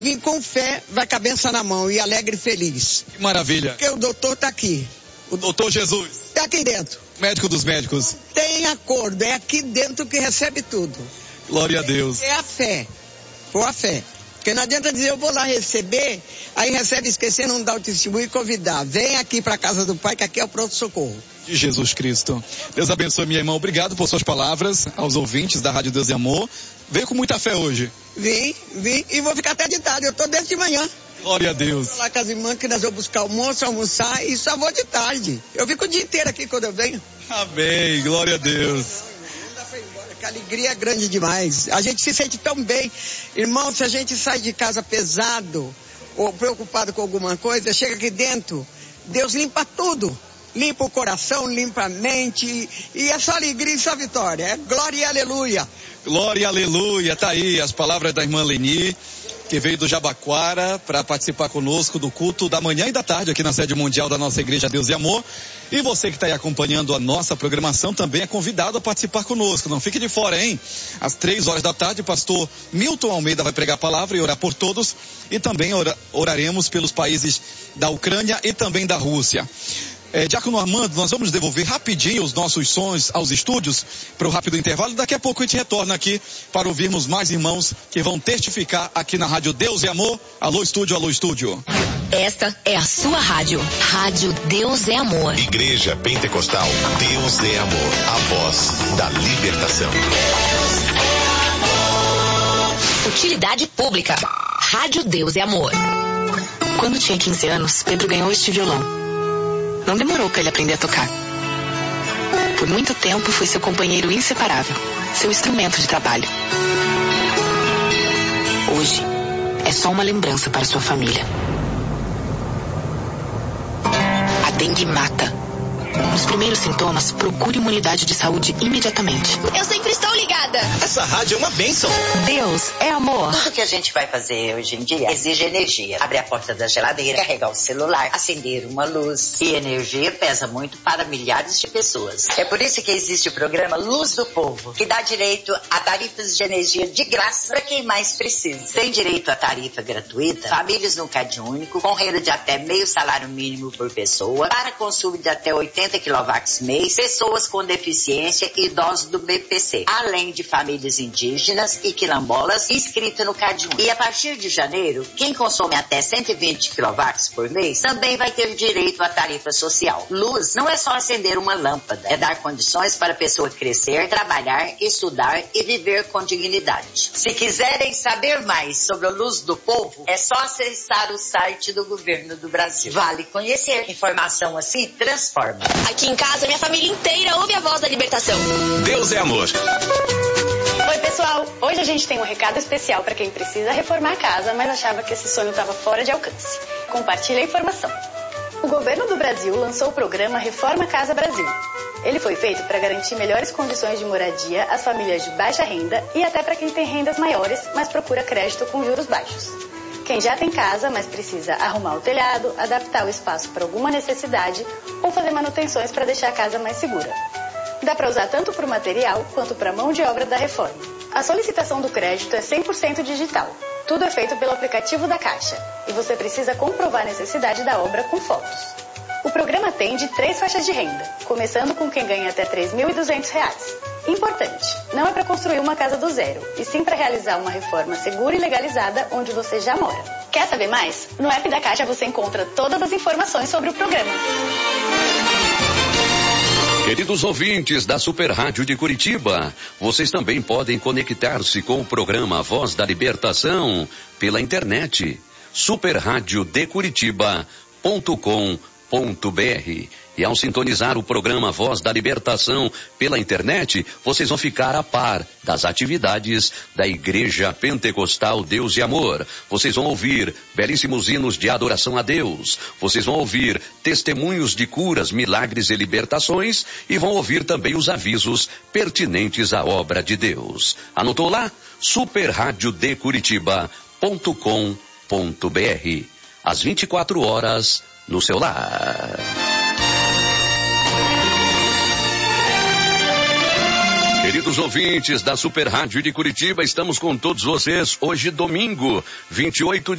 Vim com fé, vai com a benção na mão e alegre e feliz. Que maravilha. Porque o doutor tá aqui. O doutor Jesus. Tá aqui dentro. Médico dos médicos. Tem acordo, é aqui dentro que recebe tudo. Glória a Deus. É a fé. Foi a fé. Porque não adianta dizer, eu vou lá receber, aí recebe esquecer, não dá o testemunho e convidar. Vem aqui para a casa do Pai, que aqui é o pronto-socorro. De Jesus Cristo. Deus abençoe, minha irmã. Obrigado por suas palavras aos ouvintes da Rádio Deus e Amor. Veio com muita fé hoje. Vim e vou ficar até de tarde. Eu tô desde de manhã. Glória a Deus. Vou lá com as irmãs que nós vamos buscar almoço, almoçar e só vou de tarde. Eu fico o dia inteiro aqui quando eu venho. Amém. Glória a Deus. Que a alegria é grande demais. A gente se sente tão bem. Irmão, se a gente sai de casa pesado ou preocupado com alguma coisa, chega aqui dentro, Deus limpa tudo. Limpa o coração, limpa a mente e é só alegria e só vitória. É glória e aleluia. Glória e aleluia. Tá aí as palavras da irmã Leni, que veio do Jabaquara para participar conosco do culto da manhã e da tarde aqui na sede mundial da nossa igreja Deus e Amor. E você que está aí acompanhando a nossa programação também é convidado a participar conosco. Não fique de fora, hein? Às 3 da tarde, pastor Milton Almeida vai pregar a palavra e orar por todos. E também oraremos pelos países da Ucrânia e também da Rússia. Diácono Armando, nós vamos devolver rapidinho os nossos sons aos estúdios para o rápido intervalo. Daqui a pouco a gente retorna aqui para ouvirmos mais irmãos que vão testificar aqui na Rádio Deus e Amor. Alô, estúdio, alô, estúdio. Esta é a sua rádio. Rádio Deus é Amor. Igreja Pentecostal Deus é Amor. A voz da libertação. Deus é amor. Utilidade pública. Rádio Deus é Amor. Quando tinha 15 anos, Pedro ganhou este violão. Não demorou para ele aprender a tocar. Por muito tempo foi seu companheiro inseparável, seu instrumento de trabalho. Hoje, é só uma lembrança para sua família. A dengue mata. Nos primeiros sintomas, procure uma unidade de saúde imediatamente. Eu sempre estou ligada. Essa rádio é uma bênção. Deus é amor. Tudo que a gente vai fazer hoje em dia exige energia. Abrir a porta da geladeira, carregar o celular, acender uma luz. E energia pesa muito para milhares de pessoas. É por isso que existe o programa Luz do Povo, que dá direito a tarifas de energia de graça para quem mais precisa. Tem direito a tarifa gratuita, famílias no CAD único, com renda de até meio salário mínimo por pessoa, para consumo de até 80 kW mês, pessoas com deficiência e idosos do BPC, além de famílias indígenas e quilombolas inscritas no CAD único. E a partir de janeiro, quem consome até 120 kW por mês também vai ter direito à tarifa social. Luz não é só acender uma lâmpada, é dar condições para a pessoa crescer, trabalhar, estudar e viver com dignidade. Se quiserem saber mais sobre a Luz do Povo, é só acessar o site do governo do Brasil. Vale conhecer. Informação assim transforma. Aqui em casa, minha família inteira ouve a voz da libertação. Deus é amor. Oi, pessoal. Hoje a gente tem um recado especial para quem precisa reformar a casa, mas achava que esse sonho estava fora de alcance. Compartilhe a informação. O governo do Brasil lançou o programa Reforma Casa Brasil. Ele foi feito para garantir melhores condições de moradia às famílias de baixa renda e até para quem tem rendas maiores, mas procura crédito com juros baixos. Quem já tem casa, mas precisa arrumar o telhado, adaptar o espaço para alguma necessidade ou fazer manutenções para deixar a casa mais segura. Dá para usar tanto para o material quanto para a mão de obra da reforma. A solicitação do crédito é 100% digital. Tudo é feito pelo aplicativo da Caixa e você precisa comprovar a necessidade da obra com fotos. O programa atende 3 faixas de renda, começando com quem ganha até R$ 3.200. Importante, não é para construir uma casa do zero, e sim para realizar uma reforma segura e legalizada onde você já mora. Quer saber mais? No app da Caixa você encontra todas as informações sobre o programa. Queridos ouvintes da Super Rádio de Curitiba, vocês também podem conectar-se com o programa Voz da Libertação pela internet, superradiodecuritiba.com.br. E ao sintonizar o programa Voz da Libertação pela internet, vocês vão ficar a par das atividades da Igreja Pentecostal Deus e Amor. Vocês vão ouvir belíssimos hinos de adoração a Deus. Vocês vão ouvir testemunhos de curas, milagres e libertações. E vão ouvir também os avisos pertinentes à obra de Deus. Anotou lá? superradiodecuritiba.com.br. Às 24 horas no seu lar. Queridos ouvintes da Super Rádio de Curitiba, estamos com todos vocês hoje domingo, 28 de